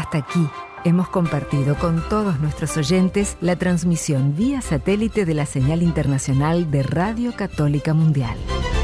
Hasta aquí hemos compartido con todos nuestros oyentes la transmisión vía satélite de la señal internacional de Radio Católica Mundial.